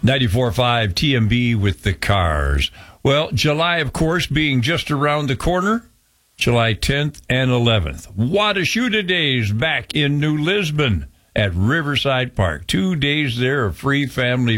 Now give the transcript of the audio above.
94.5 TMB with the Cars. Well, July, of course, being just around the corner, July 10th and 11th. Wada Days back in New Lisbon at Riverside Park. 2 days there of free family